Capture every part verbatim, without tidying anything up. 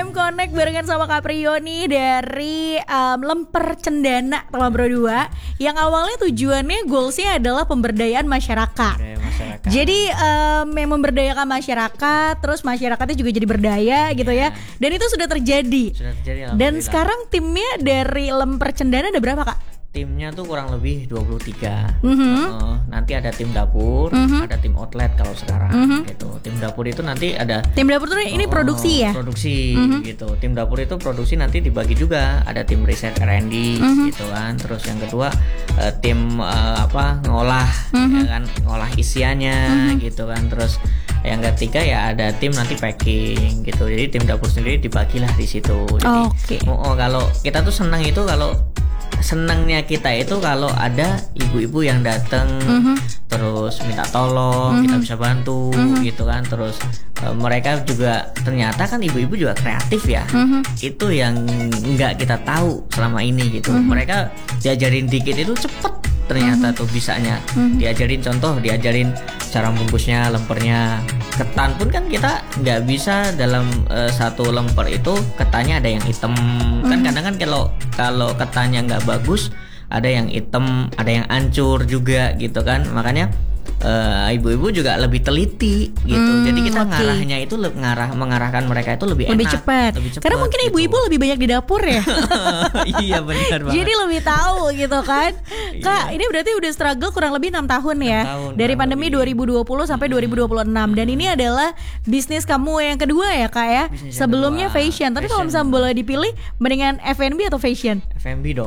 Connect barengan sama Kak Priyo nih dari um, Lemper Cendana Telah Berdua, yang awalnya tujuannya goalsnya adalah pemberdayaan masyarakat. masyarakat. Jadi um, yang memberdayakan masyarakat, terus masyarakatnya juga jadi berdaya gitu ya. Dan itu sudah terjadi. Sudah terjadi. Dan sekarang timnya dari Lemper Cendana ada berapa, Kak? Timnya tuh kurang lebih dua puluh tiga. Mm-hmm. uh, Nanti ada tim dapur, mm-hmm. ada tim outlet kalau sekarang mm-hmm. gitu. Tim dapur itu nanti ada Tim dapur tuh ini uh, produksi ya? Produksi mm-hmm. gitu. Tim dapur itu produksi nanti dibagi juga. Ada tim riset R and D mm-hmm. gitu kan. Terus yang kedua uh, tim uh, apa ngolah mm-hmm. ya kan, ngolah isiannya mm-hmm. gitu kan. Terus yang ketiga ya ada tim nanti packing gitu. Jadi tim dapur sendiri dibagilah di situ. Jadi okay. oh, oh kalau kita tuh senang itu kalau senangnya kita itu kalau ada ibu-ibu yang datang mm-hmm. terus minta tolong, mm-hmm. kita bisa bantu mm-hmm. gitu kan. Terus e, mereka juga ternyata kan ibu-ibu juga kreatif ya, mm-hmm. itu yang nggak kita tahu selama ini gitu. Mm-hmm. Mereka diajarin dikit itu cepet ternyata mm-hmm. tuh bisanya. Mm-hmm. Diajarin contoh, diajarin cara bungkusnya, lempernya. Ketan pun kan kita nggak bisa dalam uh, satu lemper itu ketannya ada yang hitam. Mm-hmm. Kan kadang kan kalau kalau ketannya nggak bagus, ada yang hitam, ada yang hancur juga gitu kan. Makanya uh, ibu-ibu juga lebih teliti gitu. Mm, Jadi kita okay. ngarahnya itu le- ngarah mengarahkan mereka itu lebih, lebih enak, cepat. lebih cepat. Karena mungkin gitu. ibu-ibu lebih banyak di dapur ya. Iya benar banget. Jadi lebih tahu gitu kan. Kak, ini berarti udah struggle kurang lebih enam tahun ya. enam tahun, dari pandemi lebih. dua ribu dua puluh sampai hmm. dua ribu dua puluh enam. Dan ini adalah bisnis kamu yang kedua ya, Kak ya. Bisnis Sebelumnya kedua, fashion. Tapi kalau misalnya boleh dipilih, mendingan F and B atau fashion? F and B dong.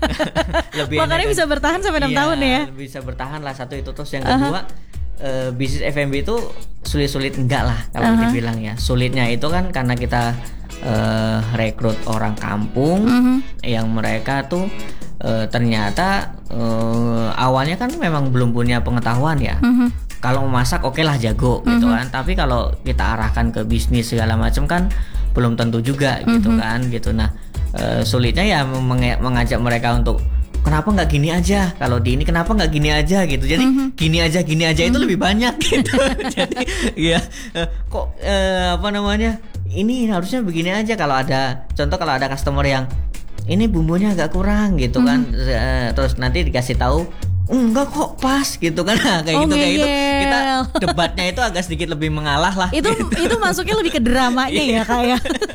Lebih makanya bisa bertahan sampai enam iya, tahun ya. Bisa bertahan lah satu itu. Terus yang kedua, uh-huh. uh, bisnis F and B itu sulit-sulit enggak lah kalau uh-huh. dibilang ya. Sulitnya itu kan karena kita uh, rekrut orang kampung uh-huh. yang mereka tuh uh, ternyata uh, awalnya kan memang belum punya pengetahuan ya. Uh-huh. Kalau memasak oke okay lah jago uh-huh. gitu kan. Tapi kalau kita arahkan ke bisnis segala macam kan belum tentu juga uh-huh. gitu kan gitu. Nah, uh, sulitnya ya menge- mengajak mereka untuk kenapa nggak gini aja, kalau di ini kenapa nggak gini aja gitu. Jadi mm-hmm. gini aja gini aja mm-hmm. itu lebih banyak gitu. Jadi ya uh, kok uh, apa namanya ini harusnya begini aja. Kalau ada contoh, kalau ada customer yang ini bumbunya agak kurang gitu mm-hmm. kan, uh, terus nanti dikasih tahu enggak kok pas gitu kan. Nah, kayak oh, gitu kayak ngeyel. gitu kita debatnya itu agak sedikit lebih mengalah lah itu gitu. Itu masuknya lebih ke dramanya ya kayak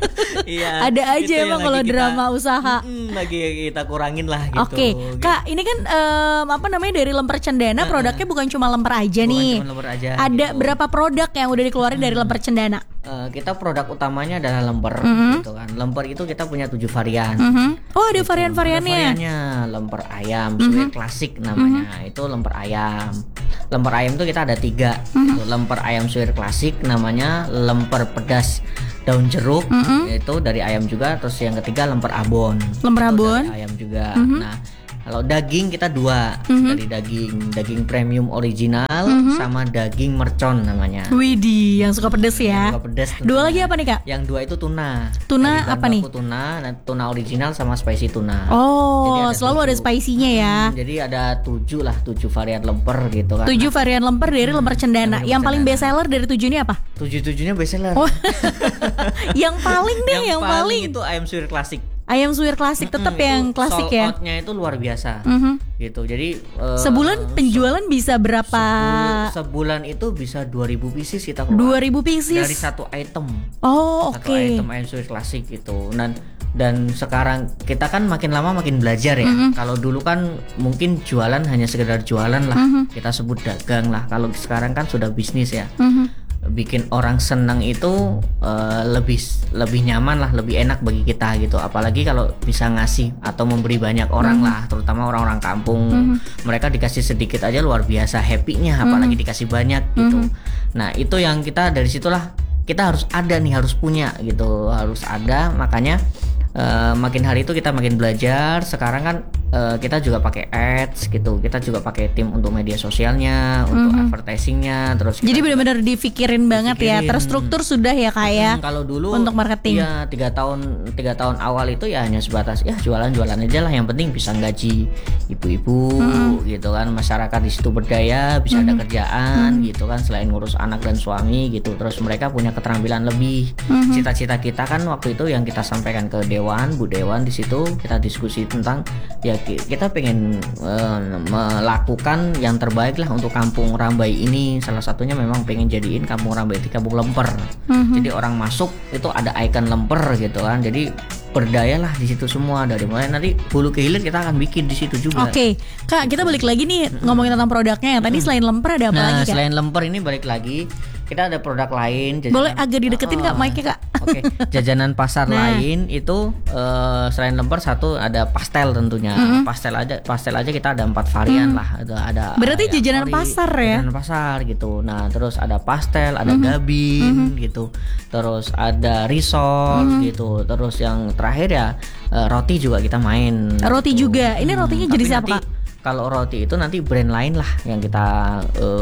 iya, ada aja emang kalau drama usaha mm, lagi kita kurangin lah gitu. Oke okay. gitu. Kak, ini kan um, apa namanya dari Lemper Cendana, uh-uh. produknya bukan cuma lemper aja bukan nih cuma lemper aja, ada gitu. Berapa produk yang udah dikeluarin hmm. dari Lemper Cendana? Uh, kita produk utamanya adalah lemper mm-hmm. gitu kan. Lemper itu kita punya tujuh varian. Mm-hmm. Oh ada gitu. varian-variannya. Ada variannya, lemper ayam, mm-hmm. suwir klasik namanya. Mm-hmm. Itu lemper ayam. Lemper ayam itu kita ada tiga. Mm-hmm. Lemper ayam suwir klasik namanya, lemper pedas daun jeruk mm-hmm. itu dari ayam juga. Terus yang ketiga lemper abon. Lemper abon. Dari ayam juga. Mm-hmm. Nah, kalau daging kita dua, mm-hmm. dari daging daging premium original mm-hmm. sama daging mercon namanya. Widih, yang suka pedes ya. Suka pedes. Dua lagi apa nih Kak? Yang dua itu tuna. Tuna apa nih? Tuna, tuna original sama spicy tuna. Oh, ada selalu tujuh. Ada spicy-nya ya. Hmm, jadi ada tujuh lah, tujuh varian lemper gitu kan. Tujuh varian lemper dari hmm, Lemper Cendana. Yang paling best seller dari tujuh ini apa? Tujuh-tujuhnya best seller. Oh. Yang paling deh, yang, yang paling, paling itu ayam suwir klasik. Ayam suwir klasik tetap mm-hmm, yang klasik ya. Sold out-nya itu luar biasa. Mm-hmm. Gitu. Jadi uh, sebulan penjualan so, bisa berapa? Sebulan, sebulan itu bisa dua ribu pieces kita keluar. dua ribu pieces dari satu item. Oh, oke. Satu okay. item ayam suwir klasik gitu. Dan dan sekarang kita kan makin lama makin belajar ya. Mm-hmm. Kalau dulu kan mungkin jualan hanya sekedar jualan lah. Mm-hmm. Kita sebut dagang lah. Kalau sekarang kan sudah bisnis ya. Mm-hmm. Bikin orang senang itu uh, lebih lebih nyaman lah, lebih enak bagi kita gitu. Apalagi kalau bisa ngasih atau memberi banyak orang mm-hmm. lah, terutama orang-orang kampung. Mm-hmm. Mereka dikasih sedikit aja luar biasa happy-nya, apalagi mm-hmm. dikasih banyak gitu. Mm-hmm. Nah, itu yang kita dari situlah kita harus ada nih, harus punya gitu, harus ada. Makanya uh, makin hari itu kita makin belajar. Sekarang kan uh, kita juga pakai ads gitu, kita juga pakai tim untuk media sosialnya, untuk mm-hmm. advertisingnya, terus jadi benar-benar dipikirin banget dipikirin. ya, terstruktur sudah ya Kak ya. Hmm, kalau dulu untuk marketing ya tiga tahun tiga tahun awal itu ya hanya sebatas ya jualan-jualan aja lah, yang penting bisa gaji ibu-ibu mm-hmm. gitu kan, masyarakat di situ berdaya, bisa mm-hmm. ada kerjaan mm-hmm. gitu kan, selain ngurus anak dan suami gitu, terus mereka punya keterampilan lebih. Mm-hmm. Cita-cita kita kan waktu itu yang kita sampaikan ke Dewan, Bu Dewan, di situ kita diskusi tentang ya kita pengen uh, melakukan yang terbaik lah untuk Kampung Rambai ini. Salah satunya memang pengen jadiin Kampung Rambai itu kampung lemper. Mm-hmm. Jadi orang masuk itu ada ikon lemper gitu kan. Jadi berdayalah di situ semua, dari mulai nanti hulu ke hilir kita akan bikin di situ juga. Oke, okay. Kak, kita balik lagi nih mm-hmm. ngomongin tentang produknya. Yang tadi selain lemper ada apa nah, lagi Kak? Selain lemper ini balik lagi kita ada produk lain. Jajanan, boleh agak dideketin oh, Kak mic-nya Kak. Oke, okay. Jajanan pasar nah. lain itu uh, selain lemper satu ada pastel tentunya. Mm-hmm. Pastel aja, pastel aja kita ada empat varian mm. lah. Ada, ada. Berarti ya, jajanan ori, pasar ya? Jajanan pasar gitu. Nah terus ada pastel, ada mm-hmm. gabin mm-hmm. gitu. Terus ada risol mm-hmm. gitu. Terus yang terakhir ya uh, roti juga kita main. Roti gitu. juga. Ini rotinya hmm, jenis apa Kak? Kalau roti itu nanti brand lain lah yang kita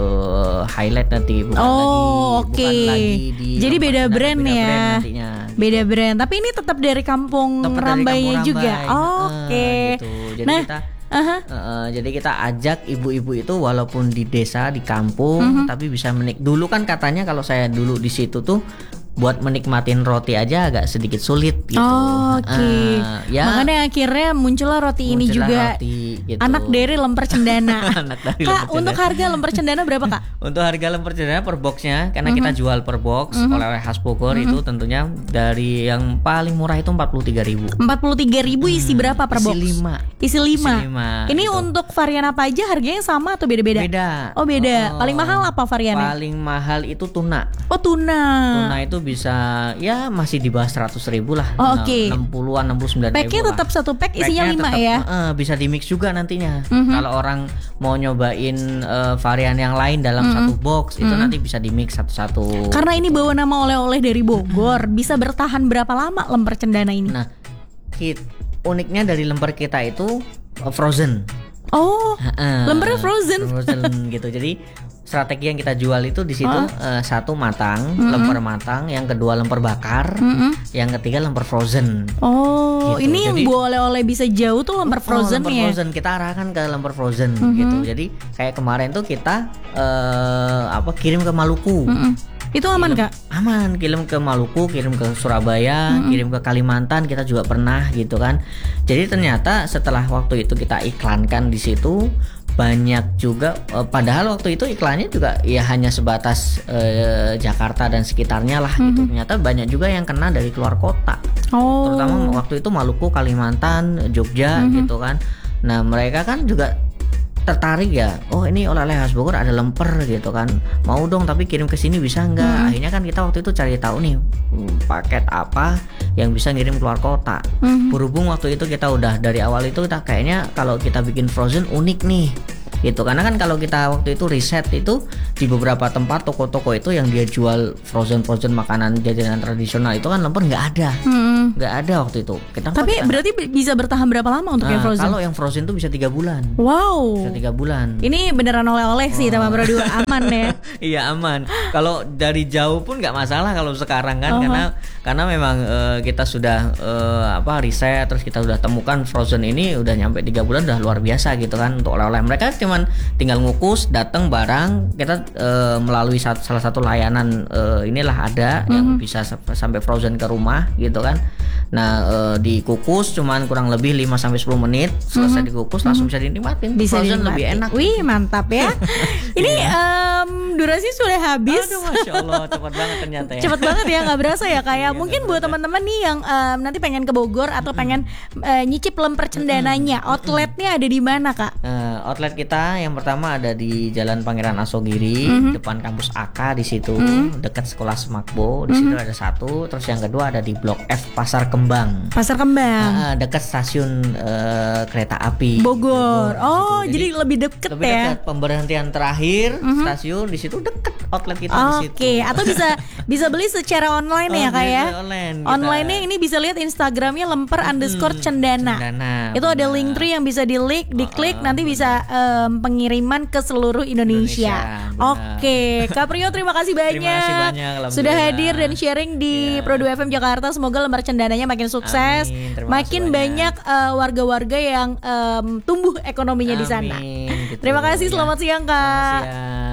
uh, highlight nanti, bukan oh, lagi okay. bukan lagi di jadi beda brand beda ya. Brand nantinya, gitu. Beda brand, tapi ini tetap dari Kampung Rambainya juga. Oh, Oke. Okay. Gitu. Jadi nah, kita Uh-huh. Uh, jadi kita ajak ibu-ibu itu walaupun di desa, di kampung, uh-huh. tapi bisa menik. Dulu kan katanya kalau saya dulu di situ tuh buat menikmatin roti aja agak sedikit sulit gitu. Oh, Oke. Okay. Uh, ya, makanya akhirnya muncullah roti muncullah ini juga. Roti, gitu. Anak dari lemper cendana. Anak dari Kak, lemper untuk cendana. Harga lemper cendana berapa Kak? Untuk harga lemper cendana per boxnya, karena uh-huh. kita jual per box uh-huh. oleh-oleh khas Bogor uh-huh. itu tentunya dari yang paling murah itu empat puluh tiga ribu. empat puluh tiga ribu isi hmm. berapa per isi box? lima. Isi lima. Isi lima. Ini gitu. Untuk varian apa aja harganya sama atau beda-beda? Beda. Oh beda. Oh. Paling mahal apa variannya? Paling mahal itu tuna. Oh tuna. Tuna itu bisa ya masih di bawah seratus ribu lah. Oh, Oke. Okay. enam puluhan, enam puluh sembilan ribu. Packnya tetap satu pack isinya lima ya. Uh, bisa di mix juga nantinya. Mm-hmm. Kalau orang mau nyobain uh, varian yang lain dalam mm-hmm. satu box mm-hmm. itu nanti bisa di mix satu-satu. Karena ini bawa nama oleh-oleh dari Bogor, mm-hmm. bisa bertahan berapa lama lemper cendana ini? Nah, hit, uniknya dari lemper kita itu uh, frozen. Oh, uh, lempernya frozen. Frozen gitu. Jadi strategi yang kita jual itu di situ oh. uh, satu matang, mm-hmm. lemper matang, yang kedua lemper bakar, mm-hmm. yang ketiga lemper frozen. Oh, gitu. Ini jadi, yang oleh-oleh bisa jauh tuh lemper frozen oh, lemper ya. Frozen kita arahkan ke lemper frozen mm-hmm. gitu. Jadi kayak kemarin tuh kita uh, apa kirim ke Maluku. Mm-hmm. Itu aman kirim, Kak? Aman, kirim ke Maluku, kirim ke Surabaya, mm-hmm. kirim ke Kalimantan, kita juga pernah gitu kan. Jadi ternyata setelah waktu itu kita iklankan di situ, banyak juga eh, padahal waktu itu iklannya juga ya hanya sebatas eh, Jakarta dan sekitarnya lah mm-hmm. gitu. Ternyata banyak juga yang kena dari keluar kota. Oh. Terutama waktu itu Maluku, Kalimantan, Jogja mm-hmm. gitu kan. Nah, mereka kan juga tertarik ya, oh ini oleh-oleh khas Bogor ada lemper gitu kan, mau dong tapi kirim ke sini bisa nggak? Hmm. Akhirnya kan kita waktu itu cari tahu nih paket apa yang bisa ngirim keluar kota. Hmm. Berhubung waktu itu kita udah dari awal itu kita kayaknya kalau kita bikin frozen unik nih gitu, karena kan kalau kita waktu itu riset itu di beberapa tempat toko-toko itu yang dia jual frozen frozen makanan jajanan tradisional itu kan lemper nggak ada, nggak hmm. ada waktu itu. Kita tapi kita berarti gak... bisa bertahan berapa lama untuk nah, yang frozen? Kalau yang frozen tuh bisa tiga bulan. Wow. Bisa tiga bulan. Ini beneran oleh-oleh sih, teman oh. berdua aman ya. Iya aman. Kalau dari jauh pun nggak masalah kalau sekarang kan, uh-huh. karena karena memang uh, kita sudah uh, apa riset, terus kita udah temukan frozen ini udah nyampe tiga bulan udah luar biasa gitu kan untuk oleh-oleh. Mereka cuma tinggal ngukus, datang barang, kita uh, melalui sat- salah satu layanan uh, inilah ada mm-hmm. yang bisa sampai frozen ke rumah gitu kan. Nah, uh, dikukus cuman kurang lebih lima sampai sepuluh menit, selesai mm-hmm. dikukus langsung bisa dinikmatin. Bisa frozen dinikmati. Lebih enak. Wih, mantap ya. Ini um, durasi sudah habis. Aduh, Masya Allah, cepat banget ternyata ya. Cepat banget ya, nggak berasa ya kayak. Mungkin buat teman-teman nih yang um, nanti pengen ke Bogor atau pengen uh, nyicip lemper cendananya, outletnya ada di mana Kak? Uh, outlet kita yang pertama ada di Jalan Pangeran Asogiri, mm-hmm. depan kampus A K di situ, mm-hmm. dekat sekolah Semakbo, di situ mm-hmm. ada satu. Terus yang kedua ada di Blok F Pasar Kembang. Pasar Kembang. Uh, dekat stasiun uh, kereta api Bogor. Bogor oh, gitu. jadi, jadi lebih deket lebih ya. Dekat pemberhentian terakhir mm-hmm. stasiun di situ deket outlet kita di situ. Oke, atau bisa bisa beli secara online Oh, ya kak ya. online, kita- Online-nya ini bisa lihat Instagramnya lemper underscore cendana. Cendana, Itu ada benar. link tree yang bisa di-link, diklik, Oh, nanti bisa em, pengiriman ke seluruh Indonesia. Indonesia, benar. Oke, Kak Prio terima kasih banyak. Terima kasih banyak, alhamdulillah. Sudah hadir dan sharing di Iya. Produk F M Jakarta. Semoga lembar cendananya makin sukses, Amin, terima makin kasih banyak eh, warga-warga yang em, tumbuh ekonominya di sana. Amin, gitu. Terima kasih, Ya. selamat siang Kak. Selamat siang.